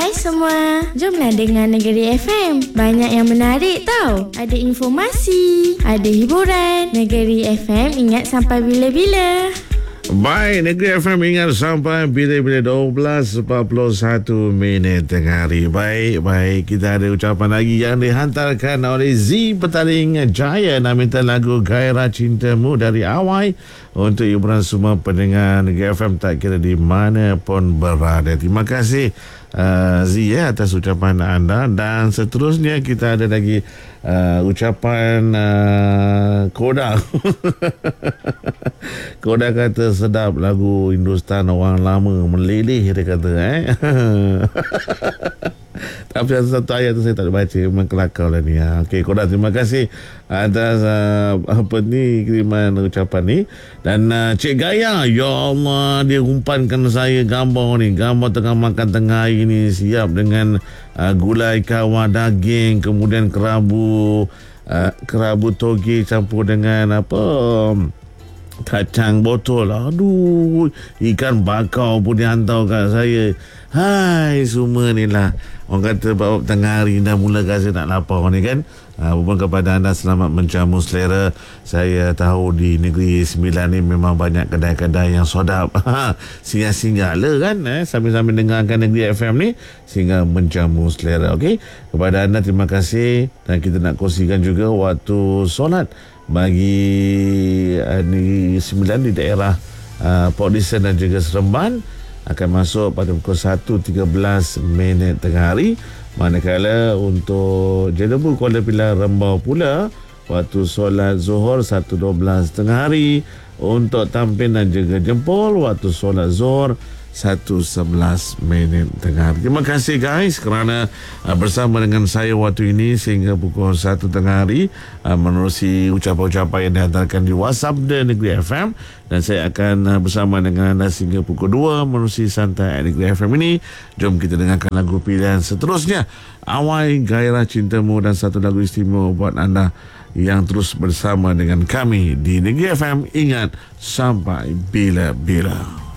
Hai semua, jomlah dengar Negeri FM. Banyak yang menarik tau. Ada informasi, ada hiburan. Negeri FM ingat sampai bila-bila. Baik, Negeri FM ingat sampai bila-bila 12.41 tengah hari. Baik, kita ada ucapan lagi yang dihantarkan oleh Z Petaling Jaya. Nak minta lagu Gairah Cintamu dari Awai untuk hiburan semua pendengar Negeri FM tak kira di mana pun berada. Terima kasih Z atas ucapan anda. Dan seterusnya kita ada lagi ucapan Koda. Koda kata sedap lagu Hindustan orang lama meleleh, dia kata tapi satu ayat tu saya tak baca, memang kelakar lah ni. Okey, Koda, terima kasih atas kiriman ucapan ni. Dan Cik Gaya, ya Allah, dia umpankan saya gambar ni, gambar tengah makan tengah hari ni, siap dengan gulai kawar daging, kemudian kerabu toge campur dengan kacang botol. Aduh, ikan bakar pun dihantar kat saya. Hai, semua ni lah orang kata bab tengah hari dah mula rasa nak lapar ni kan. Bukan kepada anda, selamat menjamu selera. Saya tahu di Negeri Sembilan ni memang banyak kedai-kedai yang sedap. Singgah-singgah lah kan, sambil-sambil dengarkan Negeri FM ni, sehingga menjamu selera. Okey, kepada anda terima kasih. Dan kita nak kongsikan juga waktu solat bagi Negeri Sembilan di daerah Port Dickson dan juga Seremban akan masuk pada pukul 1.13 tengah hari. Manakala untuk Jenebu Kuala Pilah Rembau pula waktu solat Zuhur 1.12 tengah hari. Untuk Tampin dan juga Jempol waktu solat Zuhur 1.11 tengah hari. Terima kasih guys kerana bersama dengan saya waktu ini sehingga pukul 1 tengah hari, menerusi ucapan-ucapan yang dihantarkan di WhatsApp The Negeri FM. Dan saya akan bersama dengan anda sehingga pukul 2 menerusi Santai Negeri FM ini. Jom kita dengarkan lagu pilihan seterusnya, Awai, Gairah Cintamu, dan satu lagu istimewa buat anda yang terus bersama dengan kami di Negeri FM. Ingat sampai bila-bila.